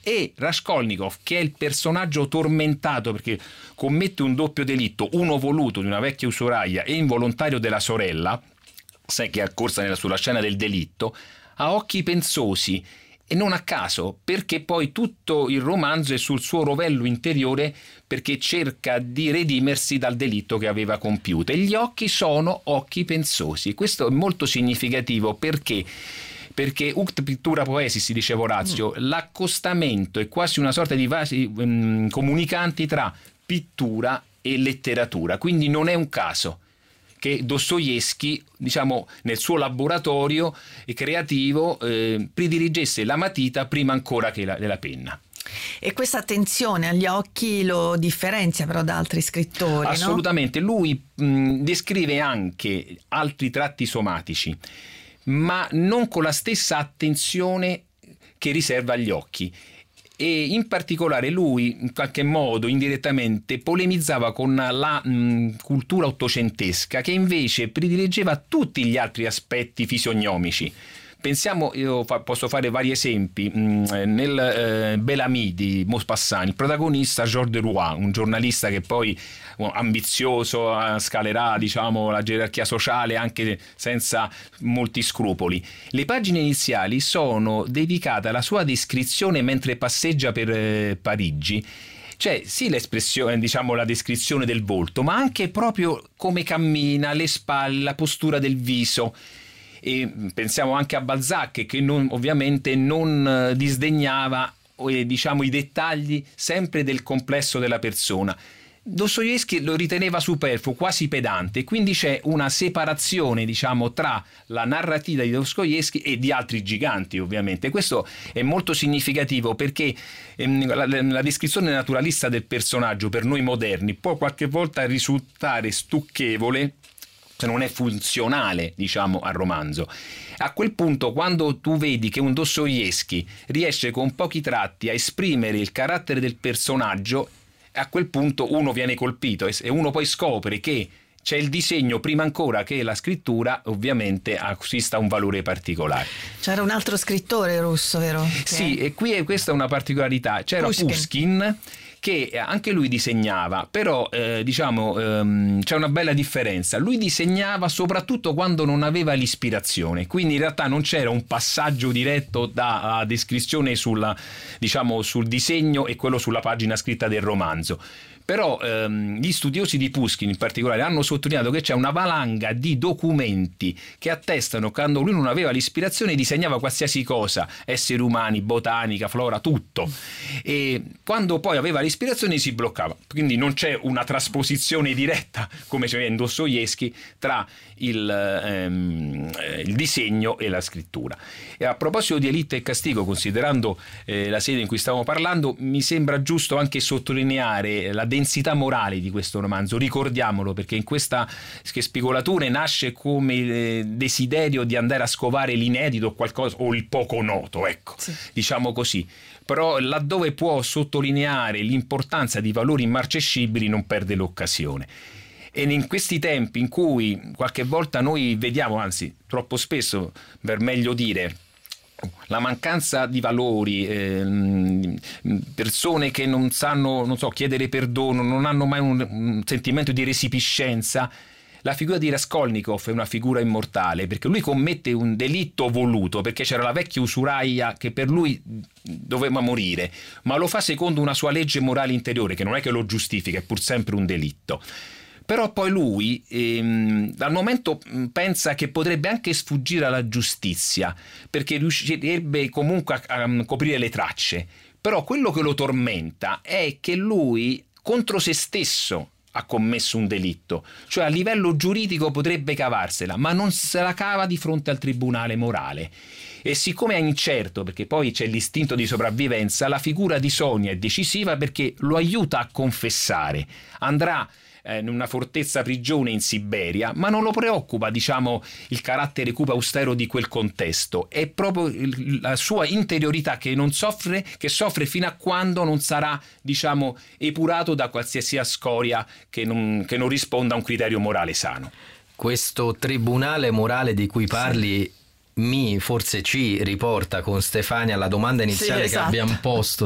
e Raskolnikov, che è il personaggio tormentato perché commette un doppio delitto, uno voluto di una vecchia usuraia e involontario della sorella, sai, che è accorsa sulla scena del delitto, ha occhi pensosi. E non a caso, perché poi tutto il romanzo è sul suo rovello interiore, perché cerca di redimersi dal delitto che aveva compiuto. E gli occhi sono occhi pensosi. Questo è molto significativo perché Ut pictura poesis, si diceva Orazio, l'accostamento è quasi una sorta di vasi comunicanti tra pittura e letteratura. Quindi non è un caso che Dostoevskij, diciamo, nel suo laboratorio creativo prediligesse la matita prima ancora che la penna. E questa attenzione agli occhi lo differenzia però da altri scrittori, assolutamente, no? Lui descrive anche altri tratti somatici, ma non con la stessa attenzione che riserva agli occhi. E in particolare lui, in qualche modo, indirettamente, polemizzava con la cultura ottocentesca, che invece prediligeva tutti gli altri aspetti fisionomici. Pensiamo, io posso fare vari esempi, nel Bellamy di Maupassant, il protagonista Georges Deroy, un giornalista che poi ambizioso scalerà, diciamo, la gerarchia sociale anche senza molti scrupoli. Le pagine iniziali sono dedicate alla sua descrizione mentre passeggia per Parigi. Cioè sì, l'espressione, diciamo, la descrizione del volto, ma anche proprio come cammina, le spalle, la postura del viso. E pensiamo anche a Balzac, che ovviamente non disdegnava, diciamo, i dettagli sempre del complesso della persona. Dostoevskij lo riteneva superfluo, quasi pedante, quindi c'è una separazione, diciamo, tra la narrativa di Dostoevskij e di altri giganti, ovviamente. Questo è molto significativo perché la descrizione naturalista del personaggio per noi moderni può qualche volta risultare stucchevole, se non è funzionale, diciamo, al romanzo. A quel punto, quando tu vedi che un Dostoevskij riesce con pochi tratti a esprimere il carattere del personaggio, a quel punto uno viene colpito e uno poi scopre che c'è il disegno prima ancora che la scrittura, ovviamente acquista un valore particolare. C'era un altro scrittore russo, vero? Sì, e questa è una particolarità. C'era Pushkin, che anche lui disegnava, però diciamo c'è una bella differenza. Lui disegnava soprattutto quando non aveva l'ispirazione, quindi in realtà non c'era un passaggio diretto da descrizione diciamo, sul disegno e quello sulla pagina scritta del romanzo. Però gli studiosi di Pushkin in particolare hanno sottolineato che c'è una valanga di documenti che attestano che quando lui non aveva l'ispirazione disegnava qualsiasi cosa, esseri umani, botanica, flora, tutto, e quando poi aveva l'ispirazione si bloccava. Quindi non c'è una trasposizione diretta, come c'è in Dostoevskij, tra il disegno e la scrittura. E a proposito di Elite e Castigo, considerando la sede in cui stavamo parlando, mi sembra giusto anche sottolineare la densità morale di questo romanzo. Ricordiamolo, perché in questa spigolatura nasce come desiderio di andare a scovare l'inedito qualcosa, o il poco noto, ecco, sì, diciamo così. Però laddove può sottolineare l'importanza di valori immarcescibili non perde l'occasione. E in questi tempi in cui qualche volta noi vediamo, anzi troppo spesso per meglio dire, la mancanza di valori, persone che non sanno, non so, chiedere perdono, non hanno mai un sentimento di resipiscenza, la figura di Raskolnikov è una figura immortale, perché lui commette un delitto voluto, perché c'era la vecchia usuraia che per lui doveva morire, ma lo fa secondo una sua legge morale interiore, che non è che lo giustifica, è pur sempre un delitto. Però poi lui dal momento pensa che potrebbe anche sfuggire alla giustizia, perché riuscirebbe comunque a coprire le tracce. Però quello che lo tormenta è che lui contro se stesso ha commesso un delitto, cioè a livello giuridico potrebbe cavarsela, ma non se la cava di fronte al tribunale morale. E siccome è incerto, perché poi c'è l'istinto di sopravvivenza, la figura di Sonia è decisiva perché lo aiuta a confessare. Andrà in una fortezza prigione in Siberia, ma non lo preoccupa, diciamo, il carattere cupo austero di quel contesto. È proprio la sua interiorità che soffre fino a quando non sarà, diciamo, epurato da qualsiasi scoria che non risponda a un criterio morale sano. Questo tribunale morale di cui parli forse ci riporta con Stefania alla domanda iniziale, sì, esatto, che abbiamo posto